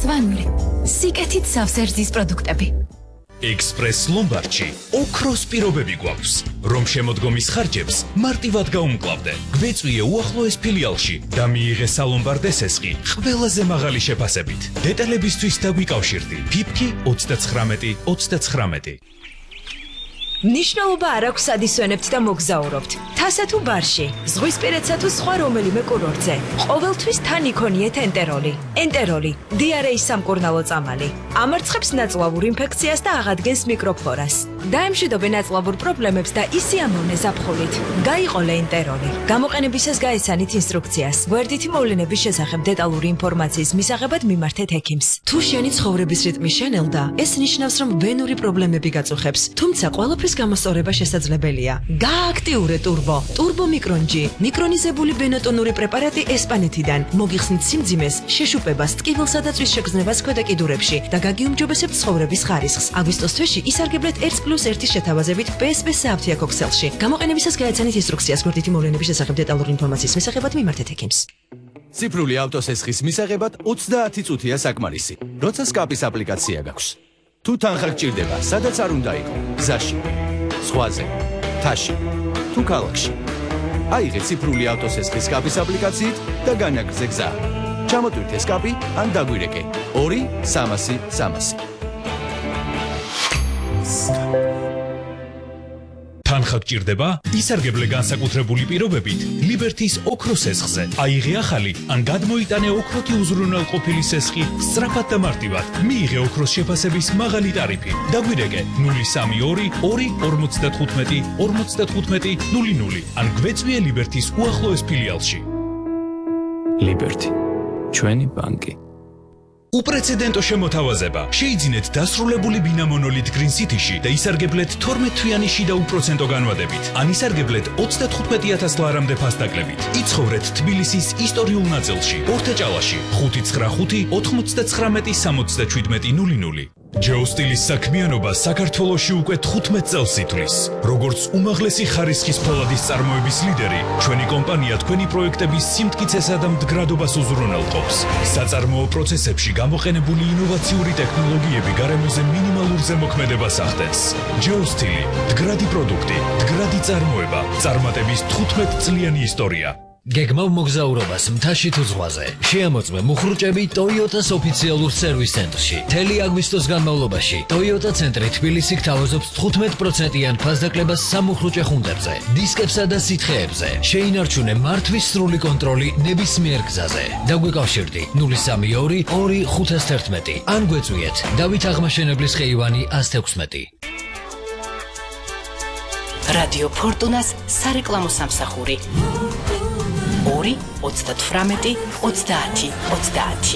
მწვანული, სიკეთით სავსერძის პროდუქტები. Express Lombardში ოქროს პირობები გვაქვს, რომ შემოდგომის ხარჯებს მარტივად გაუმკლავდე. გვეწვიე უახლოეს ფილიალში და მიიღე სალომბარდ ესესხი ყველაზე მაღალი შეფასებით. დეტალებისთვის დაგვიკავშირდი. ფიფკი 39 ნიშნულობა არ აქვს სად ისვენებთ და მოგზაურობთ. თასა თუ ბარში, ზღვისპირეთსა თუ სხვა რომელიმე კურორტზე. ყოველთვის თან იქონიეთ ენტეროლი. ენტეროლი, დიარეის სამკურნალო წამალი. ამარცხებს ნაწლავურ ინფექციას და აღადგენს მიკროფლორას. დაემშვიდობე ნაწლავურ პრობლემებს და ისიამოვნე ზაფხულით. გაიყოლე ენტეროლი. გამოყენებისას გაეცანით ინსტრუქციას. გვერდითი მოვლენების შესახებ დეტალური ინფორმაციის მისაღებად მიმართეთ ექიმს. თუ შენი ცხოვრების რიტმი შენელდა, ეს ნიშნავს, რომ ვენური პრობლემები გაწუხებს. თუმცა ყველაფრის გამოსწორება შესაძლებელია. გააქტიურე ტურბო მიკრონჯი. მიკრონიზებული ბენატონური პრეპარატი ესპანეთიდან. მოგიხსნით სიმძიმეს, შეშუპებას, ტკივილსა და წვის შეგრძნებას ქვედა კიდურებში და გაგიუმჯობესებთ ცხოვრების ხარისხს. აგვისტოს თვეში ისარგებლეთ 1+1 შეთავაზებით PSP სააფთიაქ ოქსელში. გამოყენებისას გაეცანით ინსტრუქციას. გვერდითი მოვლენების შესახებ დეტალური ინფორმაციის მისაღებად მიმართეთ ექიმს. ციფრული ავტოსესხის მისაღებად 30 წუთია საკმარისი. როცა სკაპის აპლიკაცია გაქვს. თუ თანხა გჭირდება, სადაც არ უნდა იყო, გზაში, ზღვაზე, მთაში, თუ ქალაქში. აიღე ციფრული ავტოსესხის სკაპის აპლიკაციით და განაგრძე გზა. ჩამოტვირთე სკაპი ან დაგვირეკე 2-300-300. თანხა გჭირდება? ისარგებლე განსაკუთრებული პირობებით ლიბერთის ოქროს სესხზე. აიღე ახალი ან გადმოიტანე ოქროთი უზრუნველყოფილი სესხი სწრაფად და მარტივად. მიიღე ოქროს შეფასების მაღალი ტარიფი. დაგვირეკე 032-255-55-00 ან გვეწვიე ლიბერთის უახლოეს ფილიალში. ლიბერთი, ჩვენი ბანკი. უპრეცედენტო შემოთავაზება. შეიძინეთ დასრულებული ბინა მონოლით Green City-ში და ისარგებლეთ 12 თვიანი შიდა უპროცენტო განვადებით. ან ისარგებლეთ 35,000 ლარამდე ფასდაკლებით. იცხოვრეთ თბილისის ისტორიულ ნაწილში, ორთაჭალაში, 595-99-67-00. ჯეოსტილის საქმიანობა საქართველოში უკვე 15 წელს ითვლის. როგორც უმაღლესი ხარისხის ფოლადის წარმოების ლიდერი, ჩვენი კომპანია თქვენი პროექტების სიმტკიცესა და მდგრადობას უზრუნველყოფს. საწარმოო პროცესებში გამოყენებული ინოვაციური ტექნოლოგიები გარემოზე მინიმალურ ზემოქმედებას ახდენს. ჯეოსტილი, მდგრადი პროდუქტი, მდგრადი წარმოება, წარმატების 15 წლიანი ისტორია. გეგმავ მოგზაურობას მთაში თუ ზღვაზე. შეამოწმე მუხრუჭები Toyota-ს ოფიციალურ სერვის ცენტრში. მთელი აგვისტოს განმავლობაში Toyota ცენტრი თბილისი გთავაზობს 15%-იან ფასდაკლებას სამუხრუჭე ხუნდებზე, დისკებსა და სითხეებზე. შეინარჩუნე მართვის სრული კონტროლი ნებისმიერ გზაზე. დაგვიკავშირდი 032-2-511 ან გვეწვიეთ დავით აღმაშენებლის ხეივანი 116. რადიო ფორტუნას სარეკლამო სამსახური 2-38-30-30.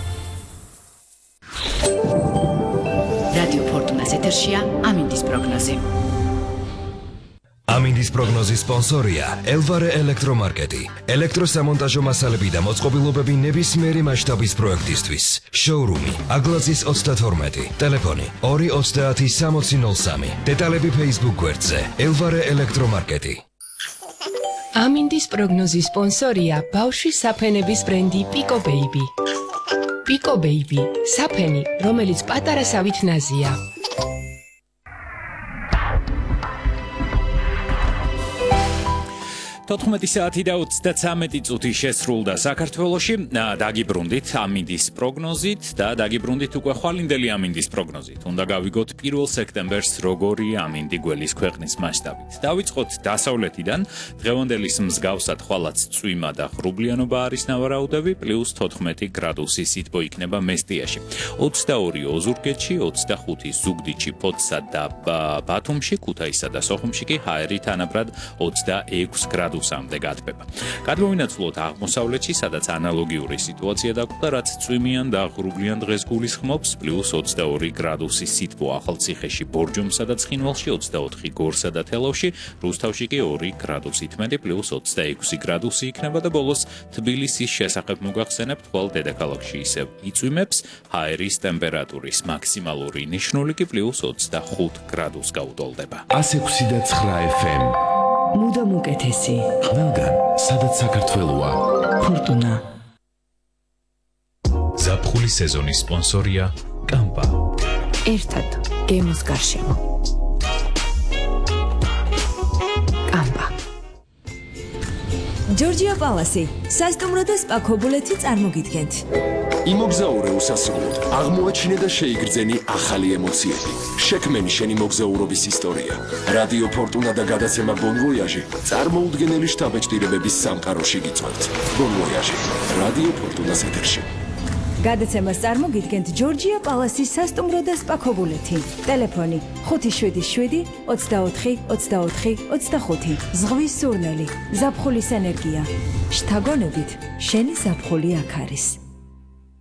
რადიო ფორტუნას ეთერშია ამინდის პროგნოზი. ამინდის პროგნოზის სპონსორია ელვარე ელექტრომარკეტი. ელექტროსამონტაჟო მასალები და მოწყობილობები ნებისმიერი მასშტაბის პროექტისთვის. შოურუმი აგლაძის 32, ტელეფონი 230-6003. დეტალები Facebook გვერდზე ელვარე ელექტრომარკეტი. ამინდის პროგნოზის სპონსორია ბავშვის საფენების ბრენდი Pico Baby. Pico Baby, საფენი, რომელიც პატარა სავით ნაზია. საათი და 33 წუთი შესრულდა საქართველოში. დაგიბრუნდით ამინდის პროგნოზით და დაგიბრუნდით უკვე ხვალინდელი ამინდის პროგნოზით. უნდა გავიგოთ 1 სექტემბერს როგორი ამინდი გველის ქვეყნის მასშტაბით. დავიწყოთ დასავლეთიდან. დღევანდელის მსგავსად ხვალაც წვიმა და ღრუბლიანობა არის ნავარაუდები, +14 გრადუსი სითბო იქნება მესტიაში. 22 ოზურგეთში, 25 ზუგდიდში, ფოთსა და ბათუმში, ქუთაისსა და სოხუმში კი ჰაერი თანაბრად 26 გრადუსი სამდე გათბება. გადმოვინაცვლოთ აღმოსავლეთში, სადაც ანალოგიური სიტუაცია დაგვხვდა, რაც წვიმიან და ღრუბლიან დღეს გულისხმობს, +22 გრადუსი სითბო ახალციხეში, ბორჯომსა და ცხინვალში, 24 გორსა და თელავში, რუსთავში კი 2 გრადუსით მეტი, +26 გრადუსი იქნება და ბოლოს თბილისის შესახებ მოგახსენებთ, ხვალ დედაქალაქში ისევ იწვიმებს, ჰაერის ტემპერატურის მაქსიმალური ნიშნული კი +25 გრადუსს გაუტოლდება. 106.9 FM მუდამ უკეთესი. ყველგან, სადაც საქართველოა. ფორტუნა. ზაფხულის სეზონის სპონსორია კამპა. ერთად გემოს გარშემო. კამპა. ჯორჯია პალასი, სასტუმრო და სპა ქობულეთი წარმოგიდგენთ. იმოგზაურე უსასრულოდ, აღმოაჩინე და შეიგრძენი ახალი ემოციები. შექმენი შენი მოგზაურობის ისტორია. რადიო ფორტუნა და გადაცემა Bon Voyage წარმოუდგენელი შთაბეჭდილებების სამყაროში გიწვევთ. Bon Voyage, რადიო ფორტუნას ეთერში. გადაცემას წარმოგიდგენთ ჯორჯია პალასის სასტუმრო და სპა ქობულეთი. ტელეფონი 577 24 24 25. ზღვის სურნელი, ზაფხულის ენერგია. შთაგონებით, შენი ზაფხული აქ არის.